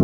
Come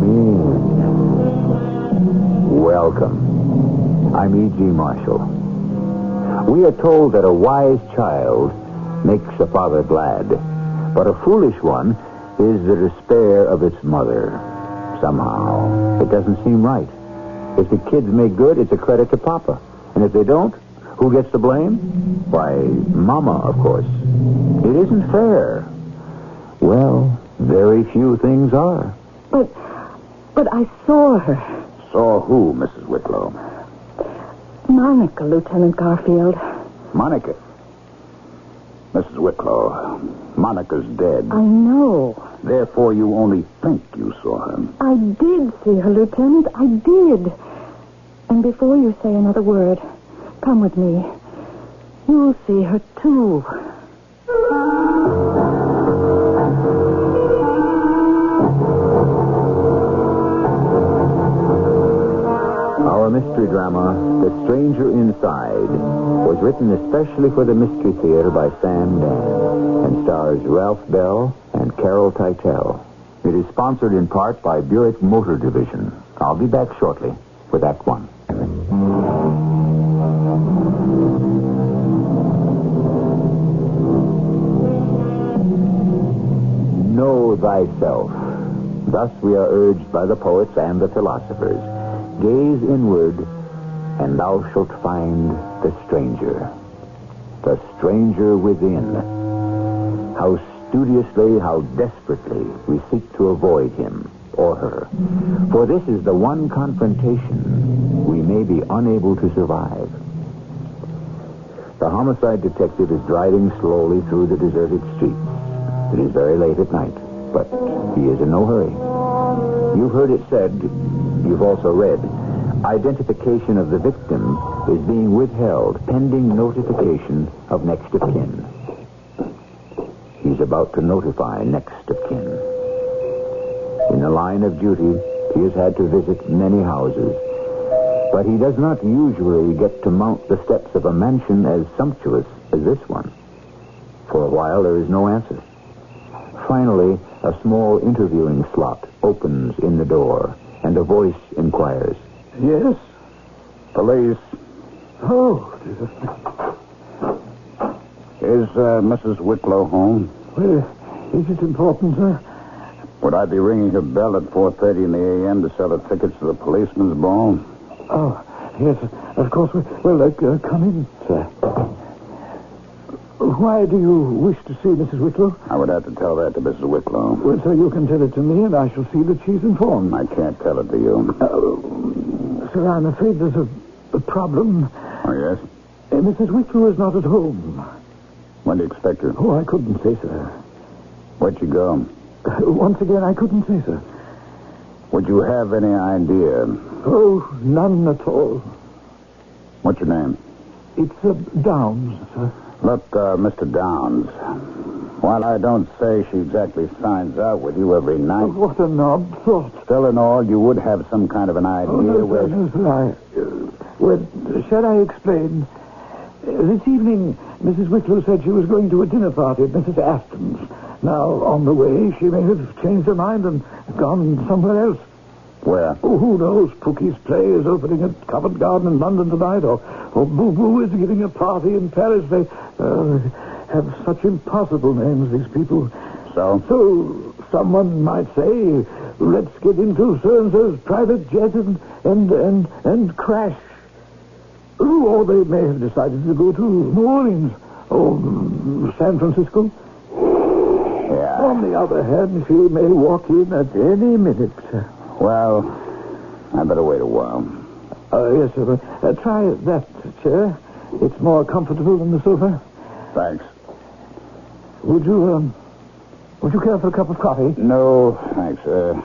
in. Welcome. I'm E.G. Marshall. We are told that a wise child makes a father glad, but a foolish one is the despair of its mother. Somehow, it doesn't seem right. If the kids make good, it's a credit to Papa. And if they don't, who gets the blame? Why, Mama, of course. It isn't fair. Well, very few things are. But I saw her. Saw who, Mrs. Wicklow? Monica, Lieutenant Garfield. Monica. Mrs. Wicklow, Monica's dead. I know. Therefore, you only think you saw her. I did see her, Lieutenant. I did. And before you say another word, come with me. You'll see her, too. Our mystery drama, The Stranger Inside, was written especially for the Mystery Theater by Sam Dan and stars Ralph Bell and Carol Teitel. It is sponsored in part by Buick Motor Division. I'll be back shortly with Act One. Know thyself. Thus we are urged by the poets and the philosophers. Gaze inward, and thou shalt find the stranger within. How studiously, how desperately we seek to avoid him or her. For this is the one confrontation we may be unable to survive. The homicide detective is driving slowly through the deserted streets. It is very late at night, but he is in no hurry. You've heard it said, you've also read, identification of the victim is being withheld pending notification of next of kin. He's about to notify next of kin. In the line of duty, he has had to visit many houses, but he does not usually get to mount the steps of a mansion as sumptuous as this one. For a while, there is no answer. Finally, a small interviewing slot opens in the door, and a voice inquires. Yes? Police. Oh. Is Mrs. Wicklow home? Well, is it important, sir? Would I be ringing her bell at 4:30 in the a.m. to sell her tickets to the policeman's ball? Oh, yes, of course. Well, come in, sir. Why do you wish to see Mrs. Wicklow? I would have to tell that to Mrs. Wicklow. Well, sir, you can tell it to me, and I shall see that she's informed. I can't tell it to you. Sir, I'm afraid there's a problem. Oh, yes? Mrs. Wicklow is not at home. When do you expect her? Oh, I couldn't say, sir. Where'd you go? Once again, I couldn't say, sir. Would you have any idea? Oh, none at all. What's your name? It's Downs, sir. Look, Mr. Downs, while I don't say she exactly signs out with you every night... Oh, what an odd thought. Still in all, you would have some kind of an idea where... No, sir, well, shall I explain? This evening, Mrs. Wicklow said she was going to a dinner party at Mrs. Aston's. Now, on the way, she may have changed her mind and gone somewhere else. Where? Oh, who knows? Pookie's play is opening at Covent Garden in London tonight, or Boo Boo is giving a party in Paris. They have such impossible names, these people. So? So, someone might say, let's get into so-and-so's private jet and crash. Oh, or they may have decided to go to New Orleans or San Francisco. Yeah. On the other hand, she may walk in at any minute. Well, I better wait a while. Yes, sir. Try that chair. It's more comfortable than the sofa. Thanks. Would you care for a cup of coffee? No, thanks.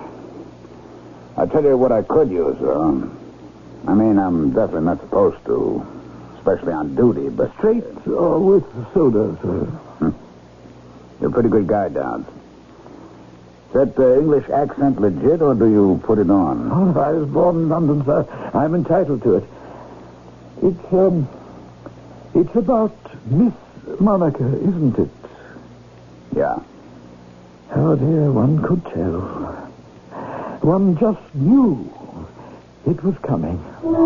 I tell you what I could use, I mean, I'm definitely not supposed to, especially on duty, but... Straight or with soda, sir? You're a pretty good guy, Downs. Is that English accent legit, or do you put it on? Oh, I was born in London, sir. I'm entitled to it. It's about Miss Monica, isn't it? Yeah. Oh, dear, one could tell. One just knew it was coming.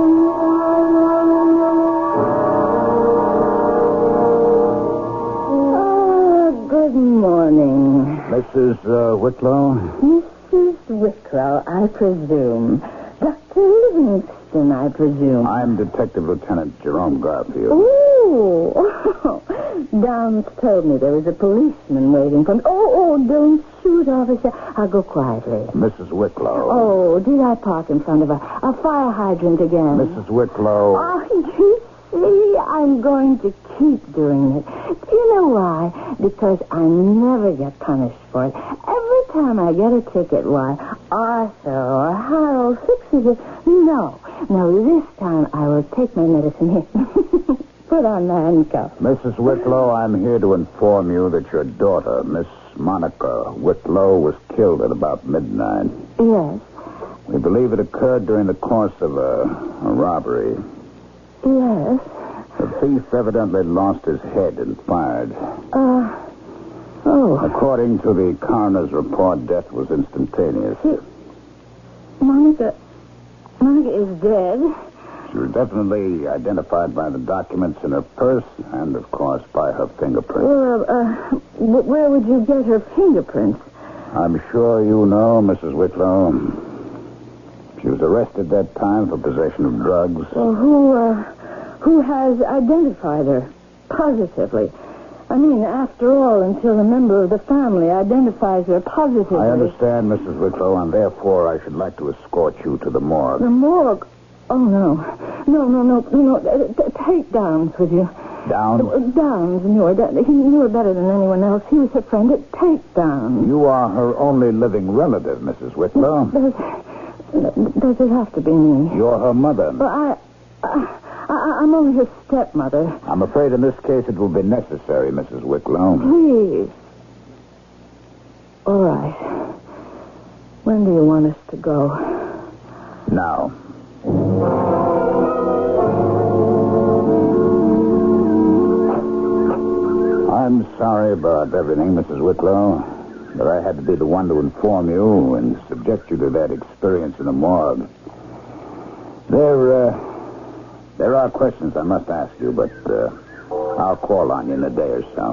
Good morning. Mrs. Wicklow? Mrs. Wicklow, I presume. Dr. Livingston, I presume. I'm Detective Lieutenant Jerome Garfield. Oh, Downs told me there was a policeman waiting for me. Oh, don't shoot, officer. I'll go quietly. Mrs. Wicklow. Oh, did I park in front of a fire hydrant again? Mrs. Wicklow. Oh, you see, I'm going to keep doing it. Do you know why? Because I never get punished for it. Every time I get a ticket, why, Arthur or Harold fixes it. No, this time I will take my medicine here. Put on the handcuff. Mrs. Wicklow, I'm here to inform you that your daughter, Miss Monica Wicklow, was killed at about midnight. Yes. We believe it occurred during the course of a robbery. Yes. The thief evidently lost his head and fired. Oh. According to the coroner's report, death was instantaneous. Monica is dead. She was definitely identified by the documents in her purse and, of course, by her fingerprints. Well, where would you get her fingerprints? I'm sure you know, Mrs. Wicklow. She was arrested that time for possession of drugs. Well, who has identified her positively? I mean, after all, until a member of the family identifies her positively. I understand, Mrs. Wicklow, and therefore I should like to escort you to the morgue. The morgue? Oh, no. No. Take Downs with you. Downs? Downs knew her. He knew her better than anyone else. He was her friend. Take Downs. You are her only living relative, Mrs. Wicklow. Does it have to be me? You're her mother. Well, I'm only her stepmother. I'm afraid in this case it will be necessary, Mrs. Wicklow. Please. All right. When do you want us to go? Now. I'm sorry about everything, Mrs. Wicklow, but I had to be the one to inform you and subject you to that experience in the morgue. There are questions I must ask you, but I'll call on you in a day or so.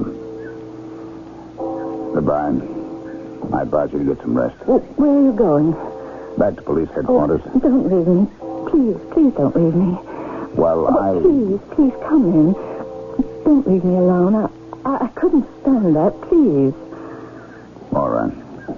Goodbye. I advise you to get some rest. Where are you going? Back to police headquarters. Oh, don't leave me. Please don't leave me. Well, Please, come in. Don't leave me alone. I couldn't stand that. Please. All right.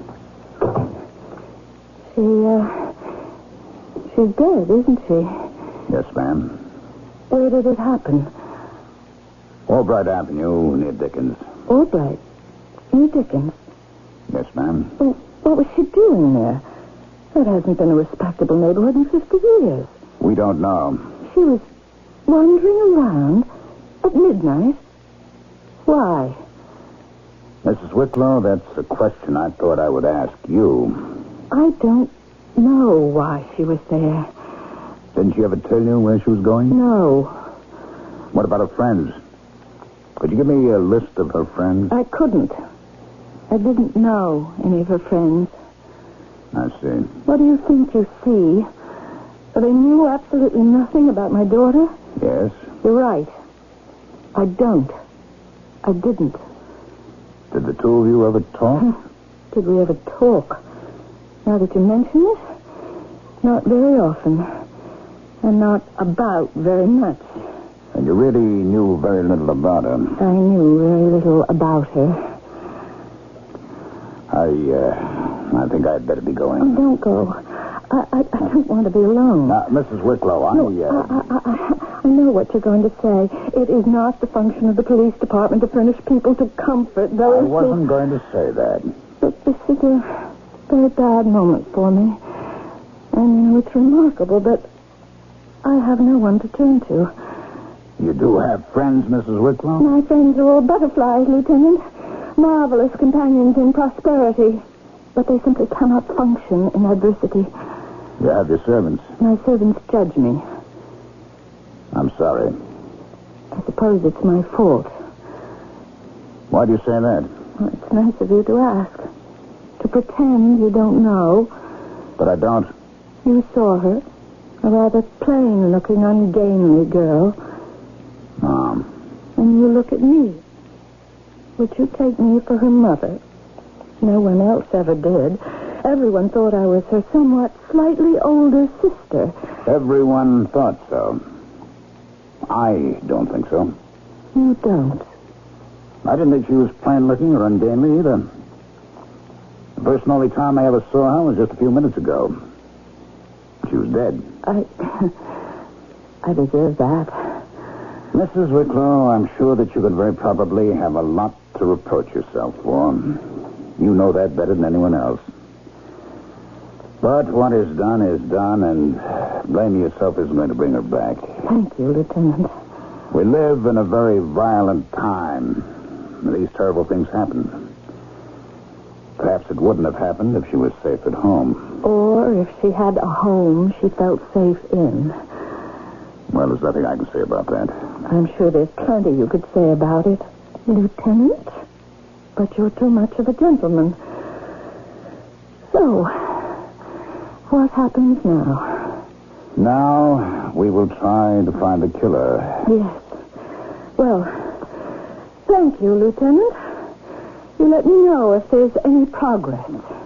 She's dead, isn't she? Yes, ma'am. Where did it happen? Albright Avenue, near Dickens. Albright? Near Dickens? Yes, ma'am. Well, what was she doing there? That hasn't been a respectable neighborhood in 50 years. We don't know. She was wandering around at midnight? Why? Mrs. Wicklow, that's a question I thought I would ask you. I don't know why she was there. Didn't she ever tell you where she was going? No. What about her friends? Could you give me a list of her friends? I couldn't. I didn't know any of her friends. I see. What do you think you see? They knew absolutely nothing about my daughter? Yes. You're right. I don't. I didn't. Did the two of you ever talk? Did we ever talk? Now that you mention it, not very often. And not about very much. And you really knew very little about her. I knew very little about her. I think I'd better be going. Oh, don't go. I don't want to be alone. Mrs. Wicklow, I know what you're going to say. It is not the function of the police department to furnish people to comfort those I wasn't going to say that. But this is a very bad moment for me. And, it's remarkable, but I have no one to turn to. You do have friends, Mrs. Wicklow? My friends are all butterflies, Lieutenant. Marvelous companions in prosperity. But they simply cannot function in adversity. You have your servants. My servants judge me. I'm sorry. I suppose it's my fault. Why do you say that? Well, it's nice of you to ask. To pretend you don't know. But I don't. You saw her. A rather plain-looking, ungainly girl. Mom. And you look at me. Would you take me for her mother? No one else ever did. Everyone thought I was her somewhat slightly older sister. Everyone thought so. I don't think so. You don't? I didn't think she was plain-looking or ungainly either. The first and only time I ever saw her was just a few minutes ago. She was dead. I deserve that. Mrs. Wicklow, I'm sure that you could very probably have a lot to reproach yourself for. You know that better than anyone else. But what is done, and blaming yourself isn't going to bring her back. Thank you, Lieutenant. We live in a very violent time. These terrible things happen. Perhaps it wouldn't have happened if she was safe at home. Or if she had a home she felt safe in. Well, there's nothing I can say about that. I'm sure there's plenty you could say about it, Lieutenant. But you're too much of a gentleman. So, what happens now? Now, we will try to find the killer. Yes. Well, thank you, Lieutenant. You let me know if there's any progress.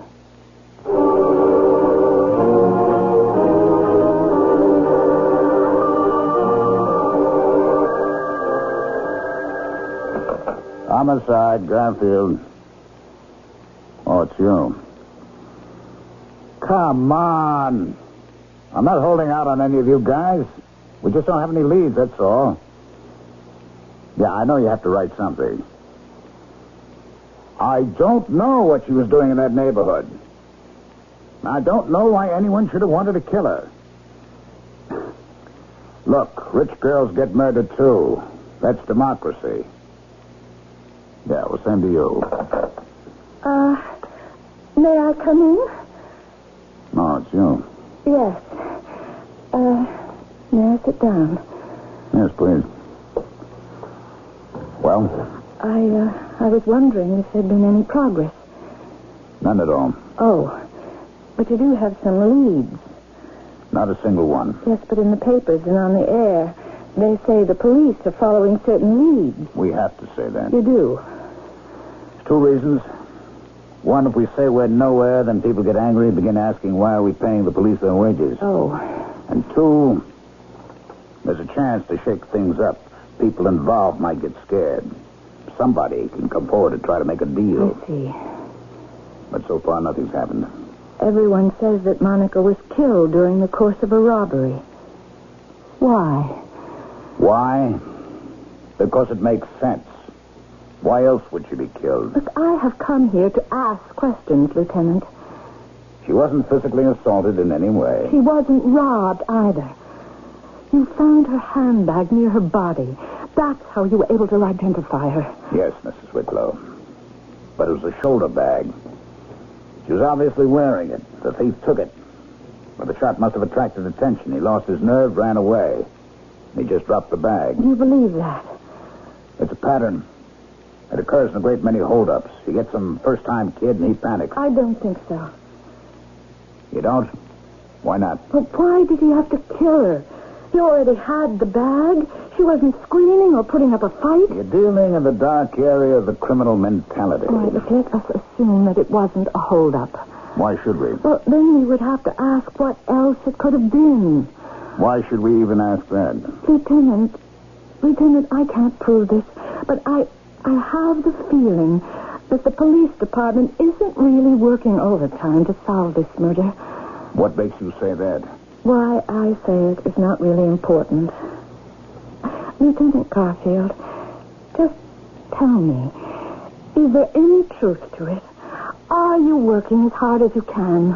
Homicide, Garfield. Oh, it's you. Come on. I'm not holding out on any of you guys. We just don't have any leads, that's all. Yeah, I know you have to write something. I don't know what she was doing in that neighborhood. I don't know why anyone should have wanted to kill her. Look, rich girls get murdered, too. That's democracy. Yeah, well, same to you. May I come in? No, it's you. Yes. May I sit down? Yes, please. Well? I was wondering if there'd been any progress. None at all. Oh, but you do have some leads. Not a single one. Yes, but in the papers and on the air, they say the police are following certain leads. We have to say that. You do? There's two reasons. One, if we say we're nowhere, then people get angry and begin asking why are we paying the police their wages. Oh. And two, there's a chance to shake things up. People involved might get scared. Somebody can come forward and try to make a deal. I see. But so far, nothing's happened. Everyone says that Monica was killed during the course of a robbery. Why? Why? Because it makes sense. Why else would she be killed? Look, I have come here to ask questions, Lieutenant. She wasn't physically assaulted in any way. She wasn't robbed either. You found her handbag near her body. That's how you were able to identify her. Yes, Mrs. Wicklow. But it was a shoulder bag. She was obviously wearing it. The thief took it. But the shot must have attracted attention. He lost his nerve, ran away. He just dropped the bag. Do you believe that? It's a pattern. It occurs in a great many holdups. You get some first-time kid and he panics. I don't think so. You don't? Why not? But why did he have to kill her? He already had the bag. She wasn't screaming or putting up a fight. You're dealing in the dark area of the criminal mentality. All right, but let us assume that it wasn't a holdup. Why should we? Well, then we would have to ask what else it could have been. Why should we even ask that? Lieutenant, I can't prove this, but I have the feeling that the police department isn't really working overtime to solve this murder. What makes you say that? Why I say it is not really important. Lieutenant Garfield, just tell me, is there any truth to it? Are you working as hard as you can?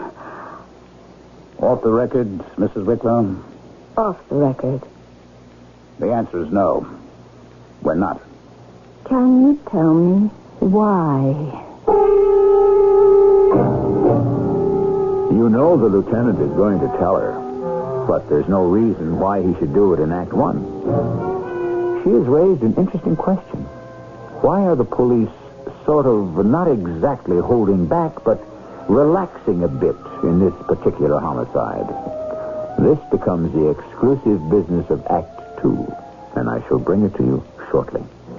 Off the record, Mrs. Wicklow? Off the record. The answer is no. We're not. Can you tell me why? You know the lieutenant is going to tell her, but there's no reason why he should do it in Act 1. She has raised an interesting question. Why are the police sort of not exactly holding back, but relaxing a bit in this particular homicide. This becomes the exclusive business of Act Two, and I shall bring it to you shortly.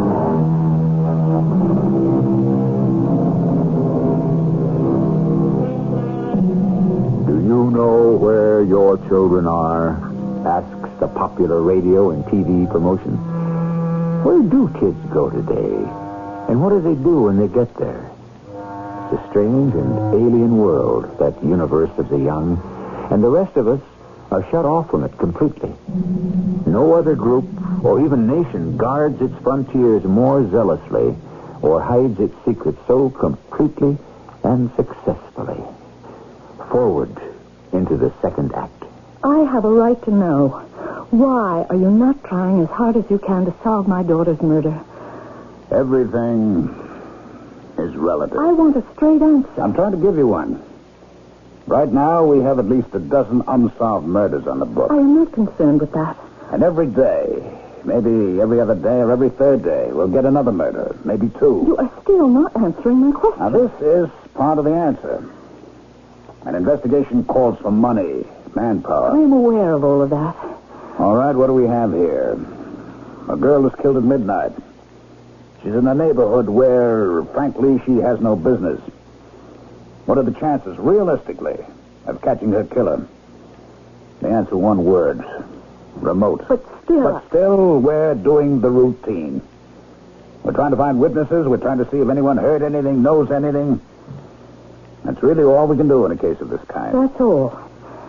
Do you know where your children are? Asks the popular radio and TV promotion. Where do kids go today? And what do they do when they get there? It's a strange and alien world, that universe of the young, and the rest of us are shut off from it completely. No other group or even nation guards its frontiers more zealously or hides its secrets so completely and successfully. Forward into the second act. I have a right to know. Why are you not trying as hard as you can to solve my daughter's murder? Everything is relative. I want a straight answer. I'm trying to give you one. Right now, we have at least a dozen unsolved murders on the books. I am not concerned with that. And every day, maybe every other day or every third day, we'll get another murder, maybe two. You are still not answering my question. Now, this is part of the answer. An investigation calls for money, manpower. I am aware of all of that. All right, what do we have here? A girl was killed at midnight. She's in a neighborhood where, frankly, she has no business. What are the chances, realistically, of catching her killer? The answer, one word. Remote. But still, we're doing the routine. We're trying to find witnesses. We're trying to see if anyone heard anything, knows anything. That's really all we can do in a case of this kind. That's all.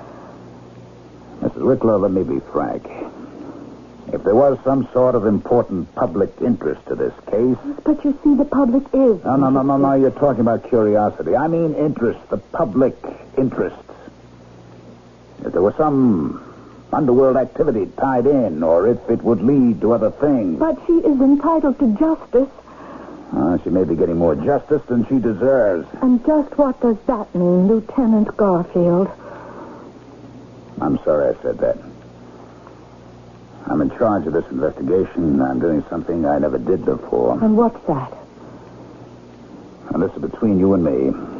Mrs. Wicklow, let me be frank. If there was some sort of important public interest to this case... But you see, the public is... No. You're talking about curiosity. I mean interest, the public interest. If there was some underworld activity tied in, or if it would lead to other things... But she is entitled to justice. She may be getting more justice than she deserves. And just what does that mean, Lieutenant Garfield? I'm sorry I said that. I'm in charge of this investigation. I'm doing something I never did before. And what's that? And this is between you and me.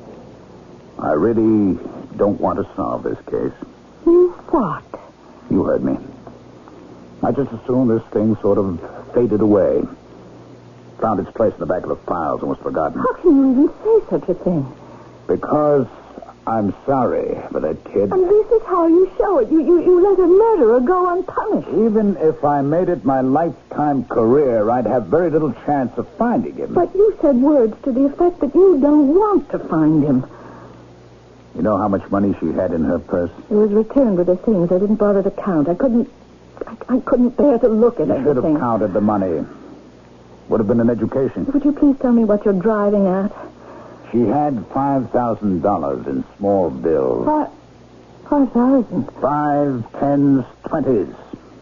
I really don't want to solve this case. You what? You heard me. I just assumed this thing sort of faded away. Found its place in the back of the files and was forgotten. How can you even say such a thing? Because I'm sorry for that kid. And this is how you show it. You let a murderer go unpunished. Even if I made it my lifetime career, I'd have very little chance of finding him. But you said words to the effect that you don't want to find him. You know how much money she had in her purse? It was returned with her things. I didn't bother to count. I couldn't bear to look at everything. You should have counted the money. Would have been an education. Would you please tell me what you're driving at? She had $5,000 in small bills. 5,000? 5, 10s, 20s.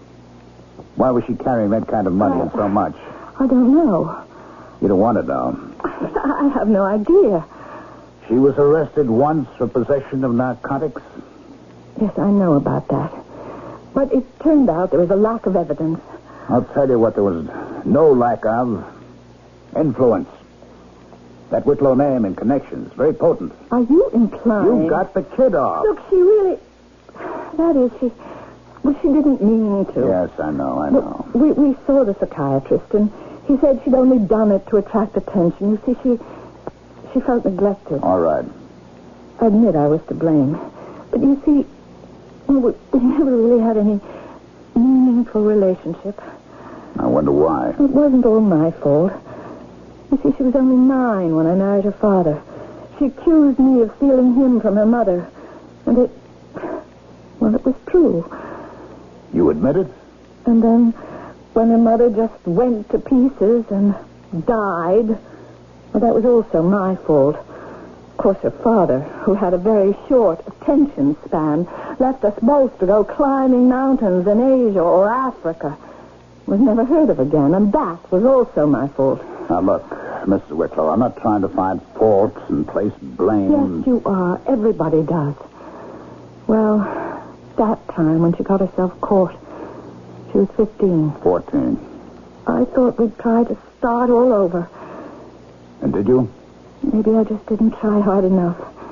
Why was she carrying that kind of money and so much? I don't know. You don't want to know. I have no idea. She was arrested once for possession of narcotics. Yes, I know about that. But it turned out there was a lack of evidence. I'll tell you what there was no lack of. Influence. That Wicklow name and connections. Very potent. Are you implying... You got the kid off. Look, she really... That is, she didn't mean to. Yes, I know. Look, we saw the psychiatrist, and he said she'd only done it to attract attention. You see, she felt neglected. All right. I admit I was to blame. But you see, we never really had any meaningful relationship. I wonder why. It wasn't all my fault. You see, she was only 9 when I married her father. She accused me of stealing him from her mother. And it was true. You admit it? And then, when her mother just went to pieces and died, well, that was also my fault. Of course, her father, who had a very short attention span, left us both to go climbing mountains in Asia or Africa. Was never heard of again, and that was also my fault. Now, look, Mrs. Wicklow, I'm not trying to find faults and place blame. Yes, you are. Everybody does. Well, that time when she got herself caught, she was 15. 14. I thought we'd try to start all over. And did you? Maybe I just didn't try hard enough.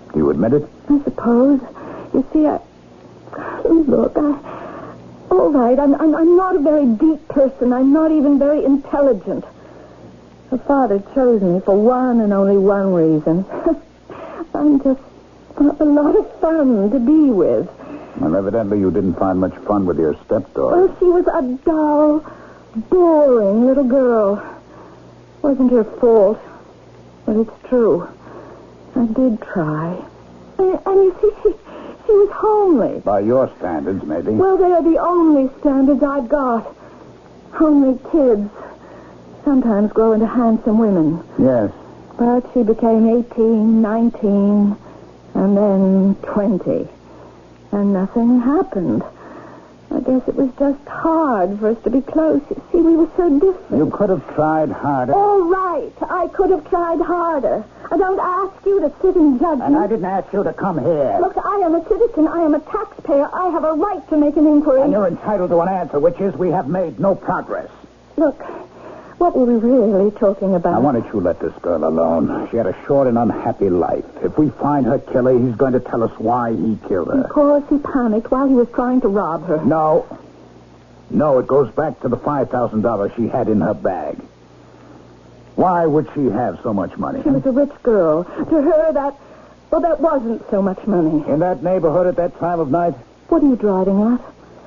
You admit it? I suppose. You see, Look, all right, I'm not a very deep person. I'm not even very intelligent. Her father chose me for one and only one reason. I'm just a lot of fun to be with. Well, evidently you didn't find much fun with your stepdaughter. Well, she was a dull, boring little girl. Wasn't her fault. But it's true. I did try. And you see, she was homely. By your standards, maybe. Well, they are the only standards I've got. Homely kids sometimes grow into handsome women. Yes. But she became 18, 19, and then 20. And nothing happened. I guess it was just hard for us to be close. You see, we were so different. You could have tried harder. All right. I could have tried harder. I don't ask you to sit and judge And me. I didn't ask you to come here. Look, I am a citizen. I am a taxpayer. I have a right to make an inquiry. And you're entitled to an answer, which is we have made no progress. Look, what were we really talking about? I wanted you to let this girl alone. She had a short and unhappy life. If we find her killer, he's going to tell us why he killed her. Of course, he panicked while he was trying to rob her. No. No, it goes back to the $5,000 she had in her bag. Why would she have so much money? She was a rich girl. To her, that wasn't so much money. In that neighborhood at that time of night? What are you driving at?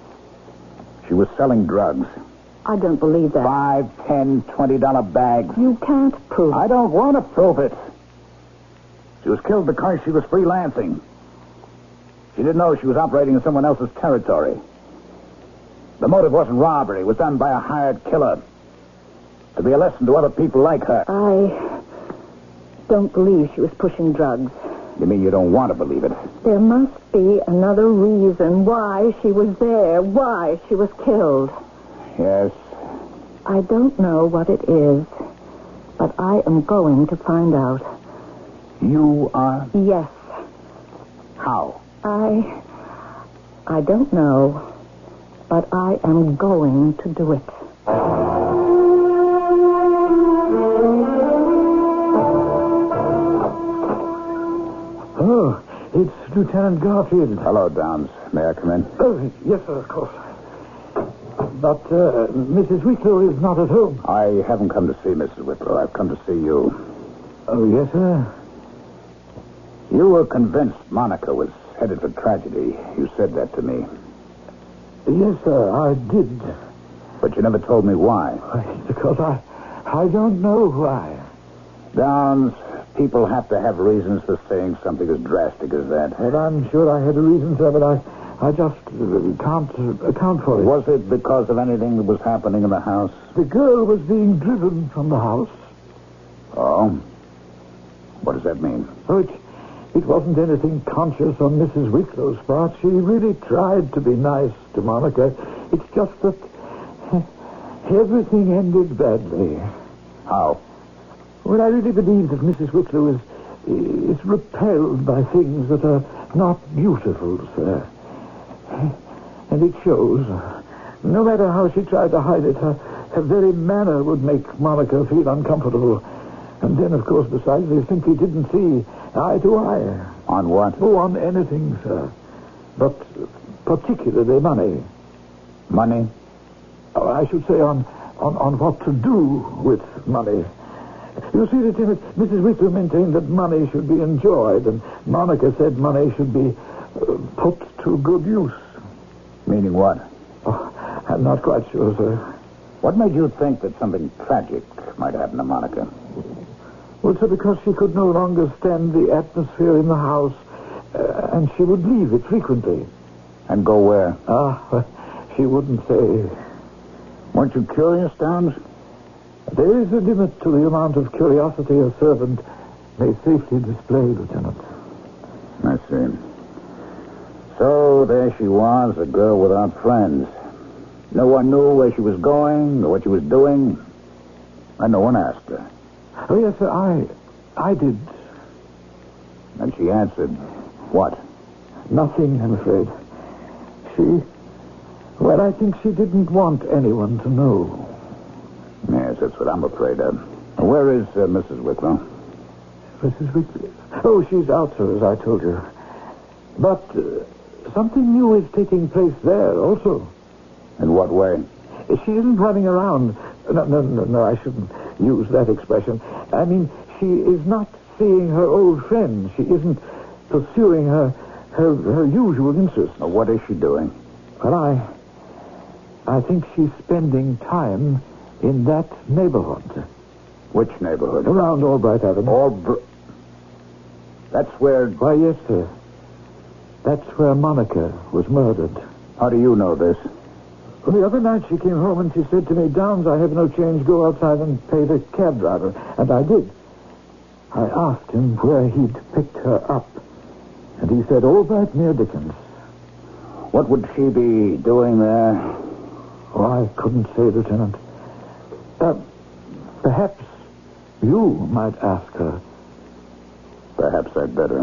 She was selling drugs. I don't believe that. $5, $10, $20 bags. You can't prove it. I don't want to prove it. She was killed because she was freelancing. She didn't know she was operating in someone else's territory. The motive wasn't robbery. It was done by a hired killer. To be a lesson to other people like her. I don't believe she was pushing drugs. You mean you don't want to believe it? There must be another reason why she was there, why she was killed. Yes. I don't know what it is, but I am going to find out. You are? Yes. How? I don't know, but I am going to do it. Oh, it's Lieutenant Garfield. Hello, Downs. May I come in? Oh, yes, sir, of course. But Mrs. Wicklow is not at home. I haven't come to see Mrs. Whitlow. I've come to see you. Oh, yes, sir. You were convinced Monica was headed for tragedy. You said that to me. Yes, sir, I did. But you never told me why. Because I don't know why. Downs, people have to have reasons for saying something as drastic as that. Well, I'm sure I had a reason, sir, but I just can't account for it. Was it because of anything that was happening in the house? The girl was being driven from the house. Oh? What does that mean? Oh, it wasn't anything conscious on Mrs. Wicklow's part. She really tried to be nice to Monica. It's just that everything ended badly. How? Well, I really believe that Mrs. Wicklow is repelled by things that are not beautiful, sir. And it shows. No matter how she tried to hide it, her very manner would make Monica feel uncomfortable. And then, of course, besides, they simply didn't see eye to eye. On what? Oh, on anything, sir. But particularly money. Money? Oh, I should say on what to do with money. You see, Lieutenant, Mrs. Wicklow maintained that money should be enjoyed, and Monica said money should be put to good use. Meaning what? Oh, I'm not quite sure, sir. What made you think that something tragic might happen to Monica? Well, sir, because she could no longer stand the atmosphere in the house, and she would leave it frequently. And go where? She wouldn't say. Weren't you curious, Downs? There is a limit to the amount of curiosity a servant may safely display, Lieutenant. I see. So there she was, a girl without friends. No one knew where she was going or what she was doing. And no one asked her. Oh, yes, sir, I did. And she answered, what? Nothing, I'm afraid. Well, I think she didn't want anyone to know. Yes, that's what I'm afraid of. Where is Mrs. Wicklow? Mrs. Wycliffe? Oh, she's out, sir, as I told you. But something new is taking place there also. In what way? She isn't running around. No, I shouldn't use that expression. I mean, she is not seeing her old friends. She isn't pursuing her usual interests. What is she doing? Well, I think she's spending time in that neighborhood. Which neighborhood? Around Albright Avenue. That's where... Why, yes, sir. That's where Monica was murdered. How do you know this? Well, the other night she came home and she said to me, Downs, I have no change. Go outside and pay the cab driver. And I did. I asked him where he'd picked her up. And he said, Albright near Dickens. What would she be doing there? Oh, I couldn't say, Lieutenant. Perhaps you might ask her. Perhaps I'd better.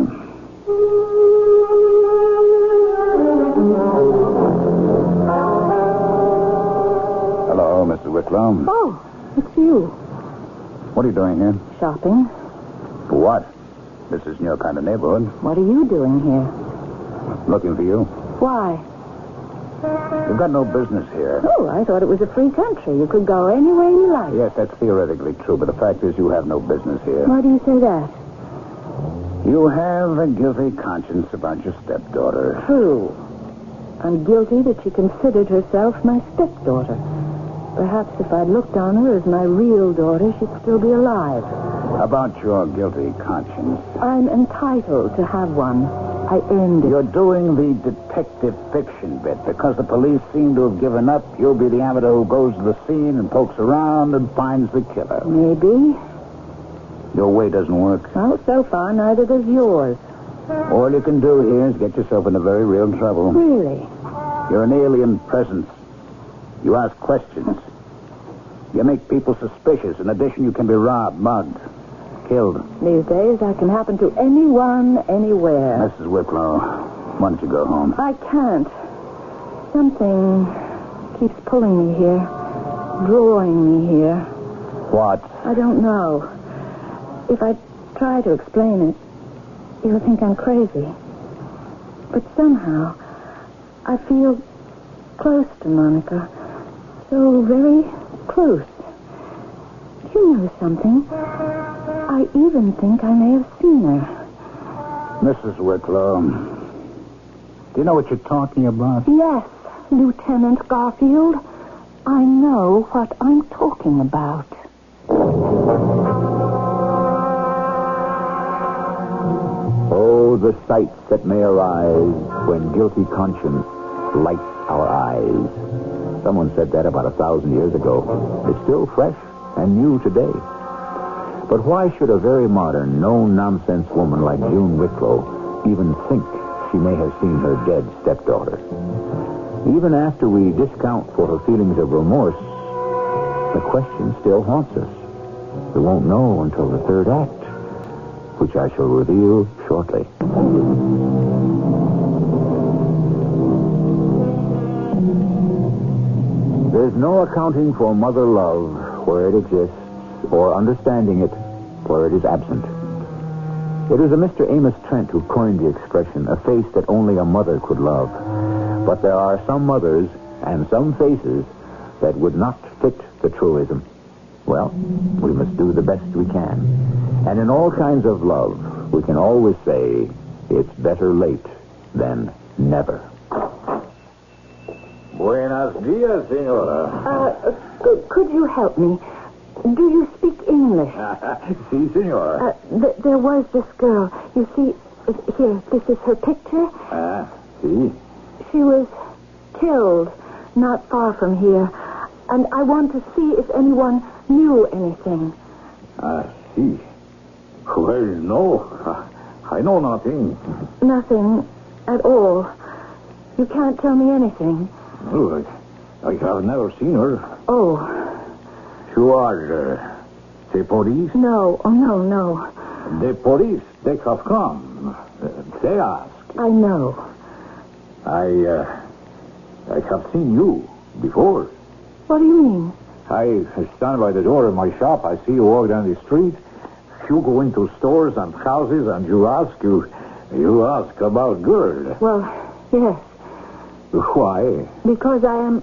Hello, Mr. Wicklow. Oh, it's you. What are you doing here? Shopping. For what? This isn't your kind of neighborhood. What are you doing here? Looking for you. Why? You've got no business here. Oh, I thought it was a free country. You could go any way you like. Yes, that's theoretically true, but the fact is you have no business here. Why do you say that? You have a guilty conscience about your stepdaughter. True. I'm guilty that she considered herself my stepdaughter. Perhaps if I'd looked on her as my real daughter, she'd still be alive. About your guilty conscience. I'm entitled to have one. I earned it. You're doing the detective fiction bit. Because the police seem to have given up, you'll be the amateur who goes to the scene and pokes around and finds the killer. Maybe. Your way doesn't work. Well, so far, neither does yours. All you can do here is get yourself into very real trouble. Really? You're an alien presence. You ask questions. You make people suspicious. In addition, you can be robbed, mugged, killed. These days, that can happen to anyone, anywhere. Mrs. Wicklow, why don't you go home? I can't. Something keeps pulling me here, drawing me here. What? I don't know. If I try to explain it, you'll think I'm crazy. But somehow, I feel close to Monica. So very close. Do you know something? I even think I may have seen her. Mrs. Wicklow, do you know what you're talking about? Yes, Lieutenant Garfield. I know what I'm talking about. Oh, the sights that may arise when guilty conscience lights our eyes. Someone said that about 1,000 years ago. It's still fresh and new today. But why should a very modern, no-nonsense woman like June Wicklow even think she may have seen her dead stepdaughter? Even after we discount for her feelings of remorse, the question still haunts us. We won't know until the third act, which I shall reveal shortly. There's no accounting for mother love where it exists, or understanding it where it is absent. It was a Mr. Amos Trent who coined the expression, a face that only a mother could love. But there are some mothers and some faces that would not fit the truism. Well, we must do the best we can. And in all kinds of love, we can always say, it's better late than never. Buenos dias, senora. Could you help me? Do you speak English? Si, senora. There was this girl. You see, here, this is her picture. Si. She was killed not far from here. And I want to see if anyone knew anything. Si. Well, no. I know nothing. Nothing at all. You can't tell me anything. Oh, I have never seen her. Oh. You are the police? No. Oh, no. The police, they have come. They ask. I know. I have seen you before. What do you mean? I stand by the door of my shop. I see you walk down the street. you go into stores and houses and you ask about girl. Well, yes. Why? Because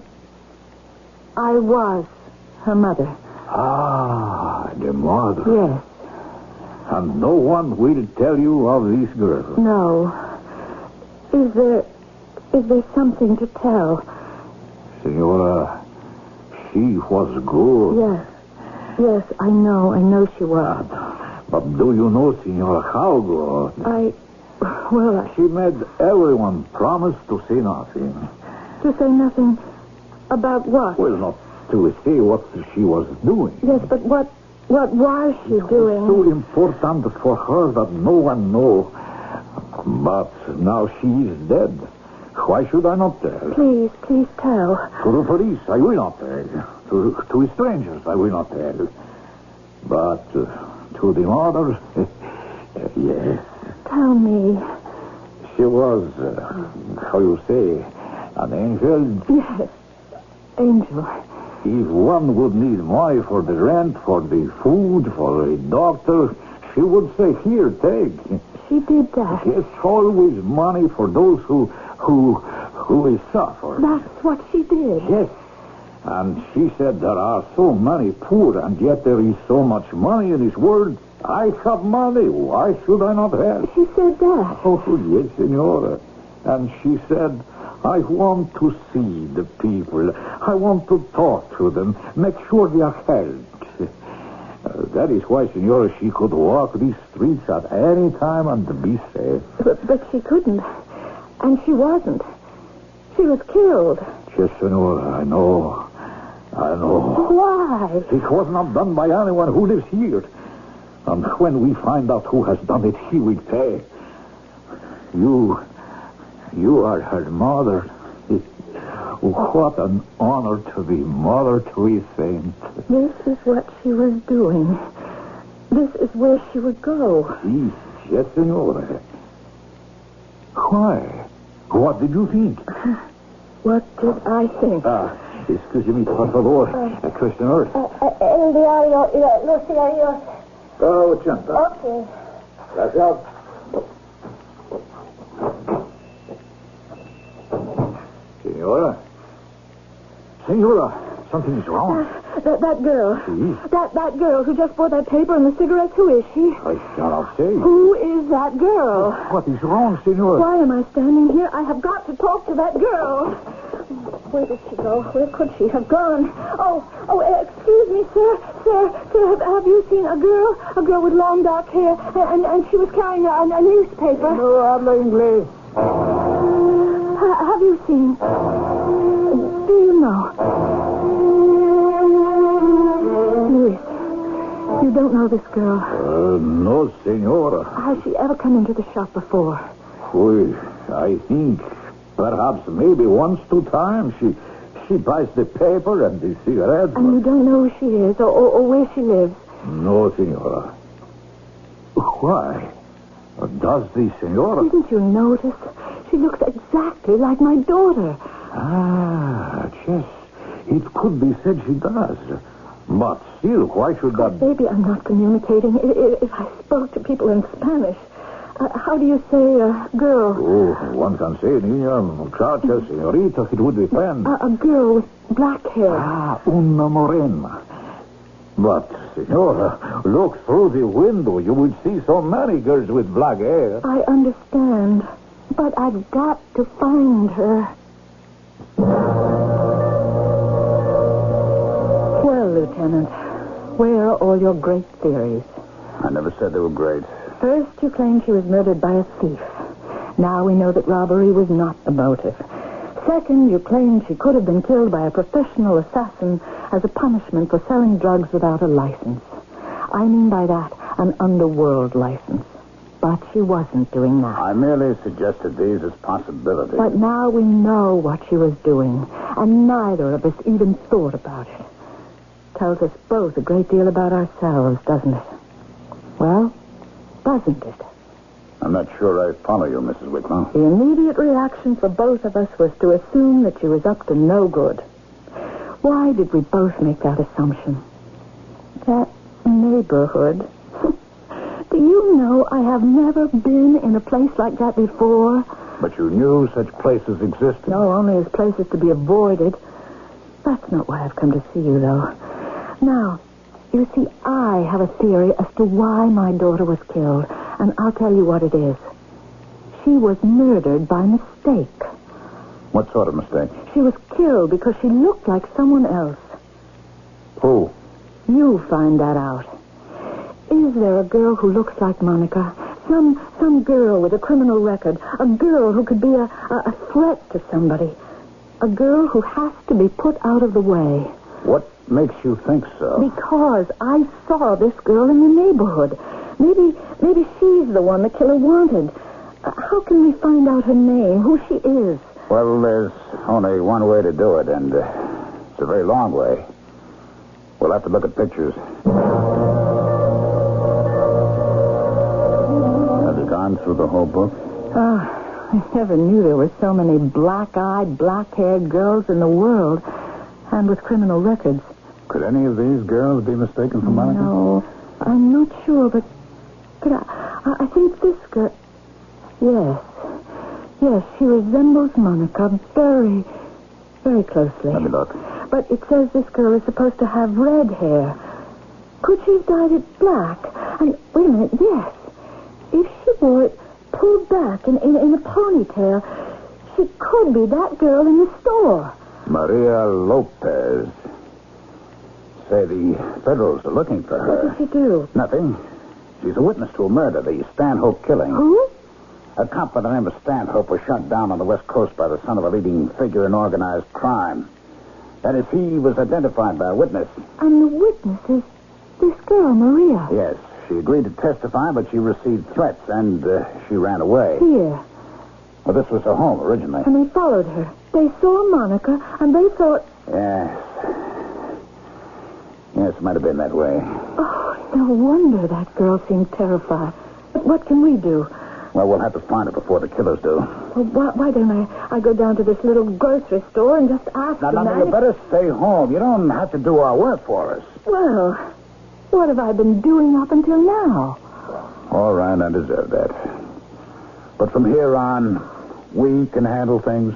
I was her mother. Ah, the mother. Yes. And no one will tell you of this girl. No. Is there something to tell? Senora, she was good. Yes. Yes, I know she was. But do you know, Senora, how good? Well, She made everyone promise to say nothing. to say nothing about what? Well, not to say what she was doing. Yes, but what was she doing? So important for her that no one know. But now she is dead. Why should I not tell? Please tell. To the police, I will not tell. To strangers, I will not tell. But to the mother, yes. Tell me. She was, how you say, an angel. Yes, Angel. If one would need money for the rent, for the food, for a doctor, she would say, here, take. She did that. Yes, always money for those who will suffer. That's what she did. Yes. And she said there are so many poor, and yet there is so much money in this world. I have money. Why should I not have? She said that. Oh, yes, Senora. And she said, I want to see the people. I want to talk to them, make sure they are helped. That is why, Senora, she could walk these streets at any time and be safe. But she couldn't. And she wasn't. She was killed. Yes, Senora, I know. Why? It was not done by anyone who lives here. And when we find out who has done it, he will pay. You are her mother. What an honor to be mother to a saint. This is what she was doing. This is where she would go. Yes, Senora. Why? What did you think? What did I think? Excuse me, por favor. Question Earth. El diario y los diarios. Oh, Chanta. Okay. Gracias. Senora, something is wrong. That girl. That girl who just bought that paper and the cigarettes, who is she? I cannot say. Who is that girl? What is wrong, Senora? Why am I standing here? I have got to talk to that girl. Where did she go? Where could she have gone? Excuse me, sir. Sir, have you seen a girl? A girl with long dark hair, and she was carrying a newspaper. No habla inglés. Have you seen? Do you know? Luis, you don't know this girl. No, Senora. Has she ever come into the shop before? Well, I think perhaps maybe once, 2 times. She buys the paper and the cigarettes. And you don't know who she is or where she lives? No, Senora. Why? Does the Senora... Didn't you notice? She looks exactly like my daughter. Yes. It could be said she does. But still, why should that... Baby, I'm not communicating. If I spoke to people in Spanish, how do you say girl? Oh, one can say niña, muchacha, señorita. It would depend. A girl with black hair. Una morena. But, Senora, look through the window. You would see so many girls with black hair. I understand. But I've got to find her. Well, Lieutenant, where are all your great theories? I never said they were great. First, you claimed she was murdered by a thief. Now we know that robbery was not the motive. Second, you claimed she could have been killed by a professional assassin as a punishment for selling drugs without a license. I mean by that an underworld license. But she wasn't doing that. I merely suggested these as possibilities. But now we know what she was doing, and neither of us even thought about it. Tells us both a great deal about ourselves, doesn't it? Well, doesn't it? I'm not sure I follow you, Mrs. Wicklow. The immediate reaction for both of us was to assume that she was up to no good. Why did we both make that assumption? That neighborhood. know, I have never been in a place like that before. But you knew such places existed? No, only as places to be avoided. That's not why I've come to see you, though. Now, you see, I have a theory as to why my daughter was killed, and I'll tell you what it is. She was murdered by mistake. What sort of mistake? She was killed because she looked like someone else. Who? You find that out. Is there a girl who looks like Monica? Some girl with a criminal record. A girl who could be a threat to somebody. A girl who has to be put out of the way. What makes you think so? Because I saw this girl in the neighborhood. Maybe she's the one the killer wanted. How can we find out her name, who she is? Well, there's only one way to do it, and it's a very long way. We'll have to look at pictures. Have you gone through the whole book? Oh, I never knew there were so many black-eyed, black-haired girls in the world, and with criminal records. Could any of these girls be mistaken for Monica? No, I'm not sure, but I think this girl... Yes, she resembles Monica very, very closely. Let me look. But it says this girl is supposed to have red hair. Could she have dyed it black? And, wait a minute, yes. If she wore it pulled back in a ponytail, she could be that girl in the store. Maria Lopez. Say, the Federals are looking for her. What did she do? Nothing. She's a witness to a murder, the Stanhope killing. Who? A cop by the name of Stanhope was shot down on the West Coast by the son of a leading figure in organized crime. That is, he was identified by a witness. And the witness is this girl, Maria. Yes, she agreed to testify, but she received threats, and she ran away. Here. Well, this was her home originally. And they followed her. They saw Monica, and they thought... Yes. Yes, it might have been that way. Oh, no wonder that girl seemed terrified. But what can we do? Well, we'll have to find her before the killers do. Well, why don't I go down to this little grocery store and just ask the man... Now, you better stay home. You don't have to do our work for us. Well, what have I been doing up until now? All right, I deserve that. But from here on, we can handle things.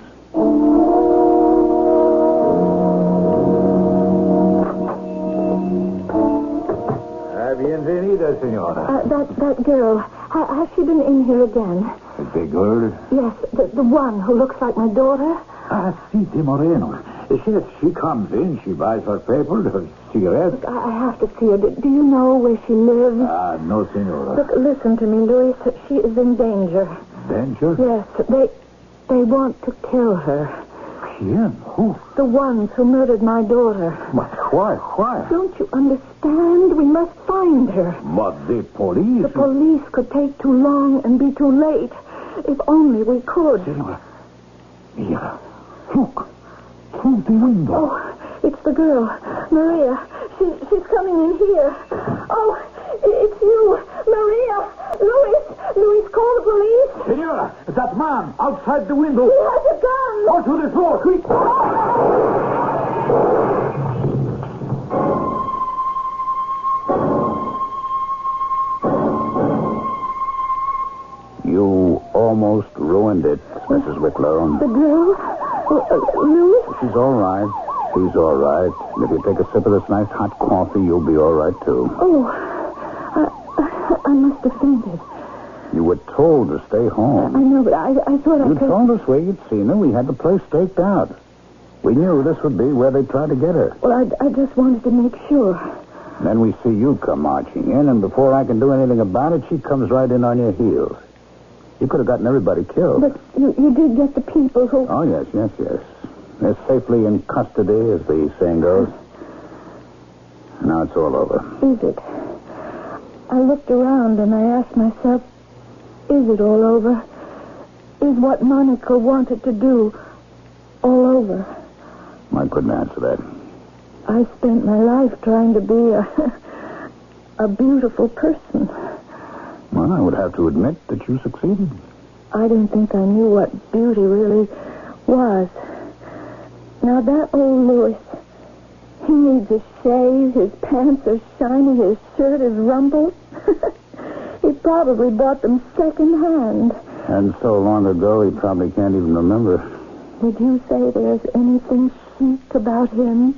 Bienvenida, senora. That girl, has she been in here again? The girl? Yes, the one who looks like my daughter. Cita Moreno. She comes in, she buys her paper, her cigarettes. I have to see her. Do you know where she lives? No, senora. Look, listen to me, Luis. She is in danger. Danger? Yes, they want to kill her. Quien? Who? The ones who murdered my daughter. But why? Don't you understand? We must find her. But the police... The police could take too long and be too late. If only we could. Senora, mira, look. Through the window. Oh, it's the girl, Maria. She's coming in here. Oh, it's you, Maria. Luis, call the police. Senora, that man outside the window. He has a gun. Go to the floor, quick. You almost ruined it, Mrs. Wicklow. The girl? Luis? She's all right. She's all right. And if you take a sip of this nice hot coffee, you'll be all right, too. Oh, I must have fainted. You were told to stay home. I know, but I thought I You could... told us where you'd seen her. We had the place staked out. We knew this would be where they tried to get her. Well, I just wanted to make sure. Then we see you come marching in, and before I can do anything about it, she comes right in on your heels. You could have gotten everybody killed. But you did get the people who... Oh, yes. They're safely in custody, as the saying goes. Now it's all over. Is it? I looked around and I asked myself, is it all over? Is what Monica wanted to do all over? I couldn't answer that. I spent my life trying to be a beautiful person. Well, I would have to admit that you succeeded. I didn't think I knew what beauty really was. Now, that old Louis, he needs a shave, his pants are shiny, his shirt is rumpled. He probably bought them second-hand. And so long ago, he probably can't even remember. Would you say there's anything chic about him?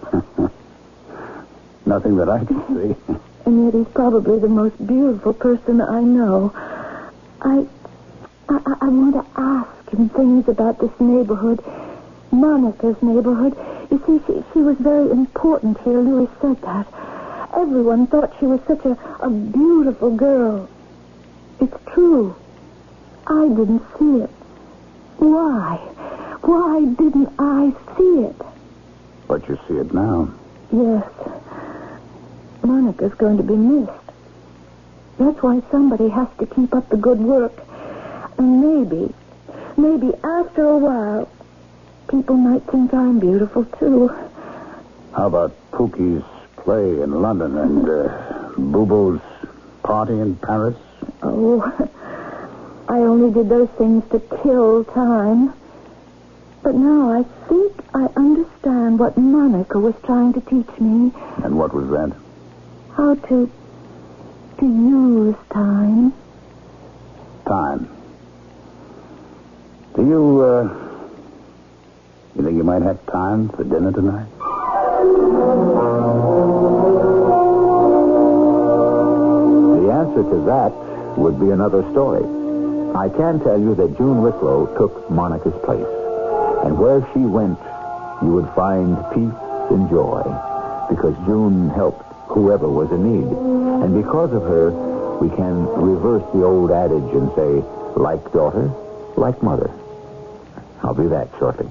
Nothing that I can see. And yet he's probably the most beautiful person I know. I want to ask him things about this neighborhood, Monica's neighborhood. You see, she was very important here. Louis said that. Everyone thought she was such a beautiful girl. It's true. I didn't see it. Why? Why didn't I see it? But you see it now. Yes. Monica's going to be missed. That's why somebody has to keep up the good work. And maybe after a while, people might think I'm beautiful, too. How about Pookie's play in London and Boo-Boo's party in Paris? Oh, I only did those things to kill time. But now I think I understand what Monica was trying to teach me. And what was that? How to use time. Time. Do you think you might have time for dinner tonight? The answer to that would be another story. I can tell you that June Wicklow took Monica's place. And where she went, you would find peace and joy. Because June helped whoever was in need. And because of her, we can reverse the old adage and say, like daughter, like mother. I'll be back shortly.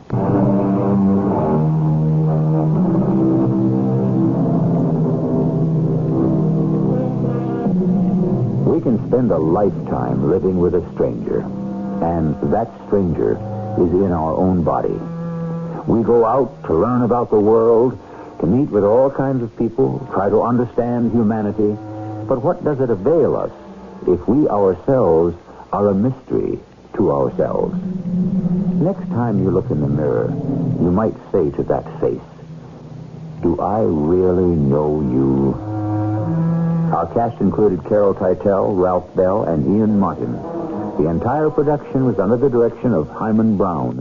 We can spend a lifetime living with a stranger, and that stranger is in our own body. We go out to learn about the world, to meet with all kinds of people, try to understand humanity. But what does it avail us if we ourselves are a mystery to ourselves? Next time you look in the mirror, you might say to that face, do I really know you? Our cast included Carol Teitel, Ralph Bell, and Ian Martin. The entire production was under the direction of Hyman Brown.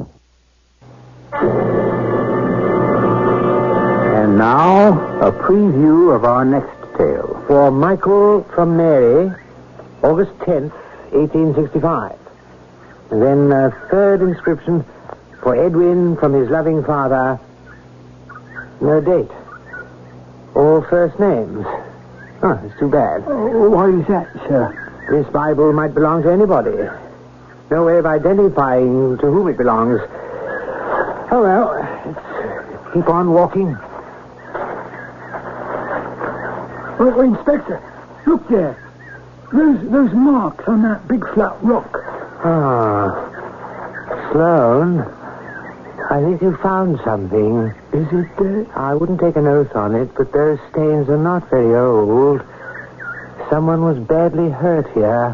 And now, a preview of our next tale. For Michael from Mary, August 10th, 1865. And then a third inscription for Edwin from his loving father. No date. All first names. Oh, it's too bad. Oh, why is that, sir? This Bible might belong to anybody. No way of identifying to whom it belongs. Oh, well, let's keep on walking. Oh, Inspector, look there. Those marks on that big flat rock. Ah, Sloan, I think you found something. Is it, I wouldn't take an oath on it, but those stains are not very old. Someone was badly hurt here.